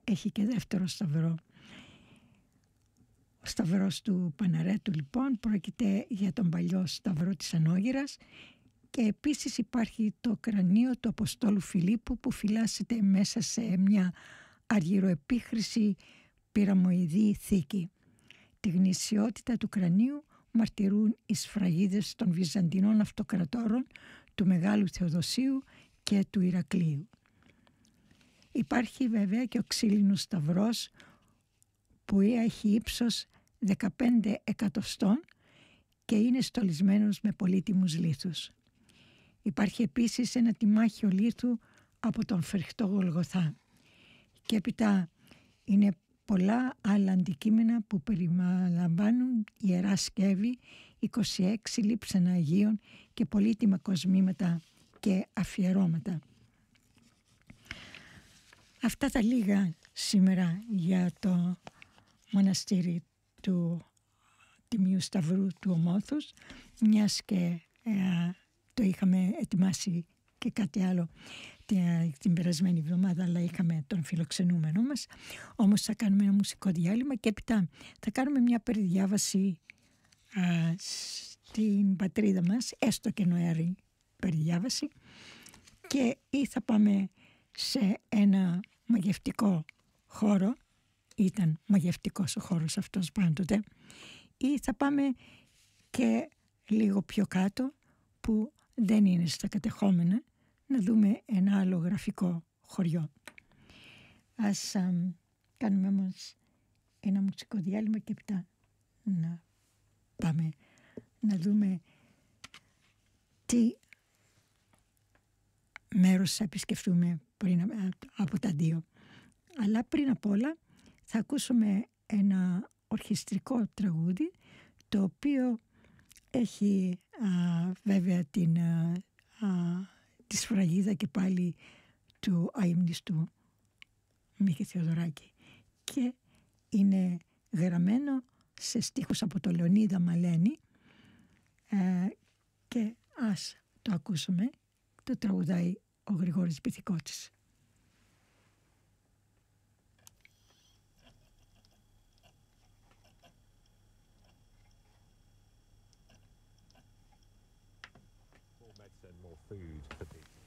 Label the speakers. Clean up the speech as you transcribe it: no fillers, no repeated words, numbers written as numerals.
Speaker 1: έχει και δεύτερο σταυρό. Ο σταυρός του Παναρέτου λοιπόν πρόκειται για τον παλιό σταυρό της Ανόγυρας και επίσης υπάρχει το κρανίο του Αποστόλου Φιλίππου που φυλάσσεται μέσα σε μια αργυροεπίχρηση πυραμοειδή θήκη. Τη γνησιότητα του κρανίου μαρτυρούν οι σφραγίδες των Βυζαντινών αυτοκρατόρων του Μεγάλου Θεοδοσίου και του Ηρακλείου. Υπάρχει βέβαια και ο ξύλινος σταυρός που έχει ύψος 15 εκατοστών και είναι στολισμένος με πολύτιμους λίθους. Υπάρχει επίσης ένα τιμάχιο λίθου από τον φρικτό Γολγοθά. Και έπειτα είναι πολλά άλλα αντικείμενα που περιλαμβάνουν ιερά σκεύη, 26 λείψανα Αγίων και πολύτιμα κοσμήματα και αφιερώματα. Αυτά τα λίγα σήμερα για το μοναστήρι του Τιμίου Σταυρού του Ομόθους, μιας και το είχαμε ετοιμάσει και κάτι άλλο την περασμένη εβδομάδα, αλλά είχαμε τον φιλοξενούμενο μας. Όμως θα κάνουμε ένα μουσικό διάλειμμα και έπειτα θα κάνουμε μια περιδιάβαση στην πατρίδα μας, έστω και νοερή περιδιάβαση, και ή θα πάμε σε ένα μαγευτικό χώρο, ήταν μαγευτικός ο χώρος αυτός πάντοτε, ή θα πάμε και λίγο πιο κάτω που δεν είναι στα κατεχόμενα, να δούμε ένα άλλο γραφικό χωριό. Ας κάνουμε όμως ένα μουσικό διάλειμμα και μετά να πάμε να δούμε τι μέρος θα επισκεφτούμε πριν από τα δύο. Αλλά πριν απ' όλα θα ακούσουμε ένα ορχιστρικό τραγούδι, το οποίο έχει βέβαια τη σφραγίδα και πάλι του αείμνηστου Μίχη Θεοδωράκη και είναι γραμμένο σε στίχους από το Λεωνίδα Μαλένη, και ας το ακούσουμε. Το τραγουδάει ο Γρηγόρης Πυθικώτης.
Speaker 2: More medicine, more food for people.